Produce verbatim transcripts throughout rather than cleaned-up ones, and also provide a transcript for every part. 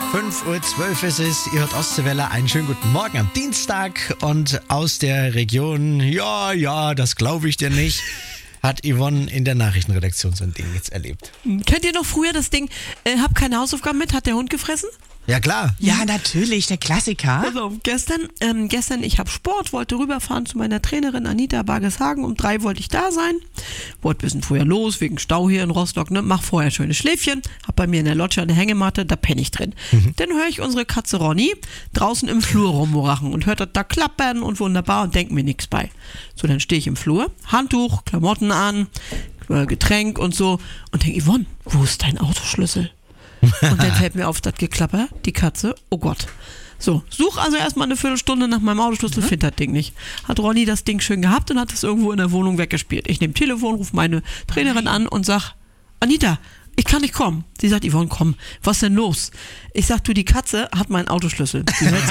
fünf Uhr zwölf ist es, ihr hört Ostseewelle, einen schönen guten Morgen am Dienstag und aus der Region, ja, ja, das glaube ich dir nicht, hat Yvonne in der Nachrichtenredaktion so ein Ding jetzt erlebt. Kennt ihr noch früher das Ding, äh, hab keine Hausaufgaben mit, hat der Hund gefressen? Ja, klar. Ja, natürlich, der Klassiker. Also gestern, ähm, gestern, ich habe Sport, wollte rüberfahren zu meiner Trainerin Anita Bargeshagen. Um drei wollte ich da sein. Wollte ein bisschen früher los, wegen Stau hier in Rostock. Ne? Mach vorher ein schönes Schläfchen. Hab bei mir in der Lodge eine Hängematte, da penne ich drin. Mhm. Dann höre ich unsere Katze Ronny draußen im Flur rumrachen und hört das da klappern und wunderbar und denke mir nichts bei. So, dann stehe ich im Flur, Handtuch, Klamotten an, Getränk und so und denke, Yvonne, wo ist dein Autoschlüssel? Und dann fällt mir auf das Geklapper, die Katze, oh Gott. So, such also erstmal eine Viertelstunde nach meinem Autoschlüssel, mhm. find das Ding nicht. Hat Ronny das Ding schön gehabt und hat es irgendwo in der Wohnung weggespielt. Ich nehme Telefon, rufe meine Trainerin Nein. an und sag, Anita, ich kann nicht kommen. Sie sagt, Yvonne, komm, was ist denn los? Ich sag, du, die Katze hat meinen Autoschlüssel. Sie hört,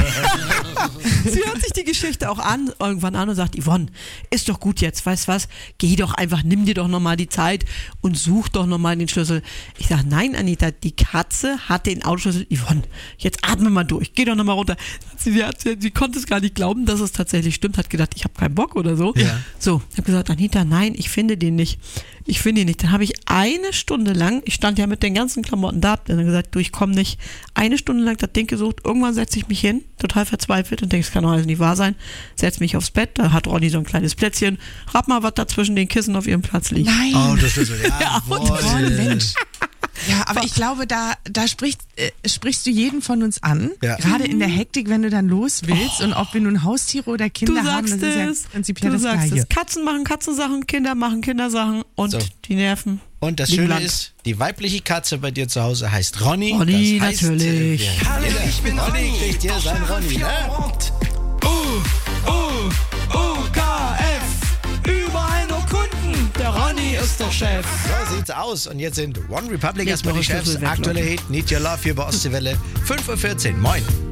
sie hört sich die Geschichte auch an, irgendwann an und sagt, Yvonne, ist doch gut jetzt, weißt was, geh doch einfach, nimm dir doch nochmal die Zeit und such doch nochmal den Schlüssel. Ich sag, nein, Anita, die Katze hat den Autoschlüssel. Yvonne, jetzt atme mal durch, geh doch nochmal runter. Sie, sie, hat, sie, sie konnte es gar nicht glauben, dass es tatsächlich stimmt, hat gedacht, ich habe keinen Bock oder so. Ja. So, ich habe gesagt, Anita, nein, ich finde den nicht. Ich finde ihn nicht. Dann habe ich eine Stunde lang, ich stand ja mit den ganzen Klamotten da, hab dann gesagt, du, ich komme nicht. Eine Stunde lang das Ding gesucht. Irgendwann setze ich mich hin, total verzweifelt und denke, es kann doch alles nicht wahr sein. Setze mich aufs Bett, da hat Ronny so ein kleines Plätzchen. Rat mal, was da zwischen den Kissen auf ihrem Platz liegt. Nein. Oh, das ist so, ja, Ja, Oh, Mensch. Ja, aber ich glaube, da, da spricht, äh, sprichst du jeden von uns an. Ja. Gerade in der Hektik, wenn du dann los willst. Oh. Und ob wir nun Haustiere oder Kinder Du haben, sagst das ist ja es. prinzipiell Du das sagst Gleiche. es. Katzen machen Katzensachen, Kinder machen Kindersachen und So. die Nerven. Und das liegen Schöne blank. ist, die weibliche Katze bei dir zu Hause heißt Ronny. Ronny, das heißt, natürlich. Äh, ja, Hallo, jeder ich bin Ronny Ronny, kriegt hier sein Ronny, ne? Uh, uh, U K F, überall nur Kunden, der Ronny ist der Chef. So sieht's aus. Und jetzt sind One Republic Jetzt erstmal die noch Chefs. Schlüssel weg, Aktuelle Leute. Hit, Need Your Love hier bei Ostseewelle. fünf Uhr vierzehn. Moin.